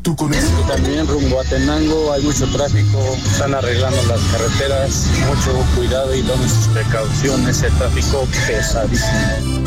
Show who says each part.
Speaker 1: tu conexión.
Speaker 2: También rumbo a Tenango hay mucho tráfico, están arreglando las carreteras, mucho cuidado y tomen sus precauciones, el tráfico pesadísimo.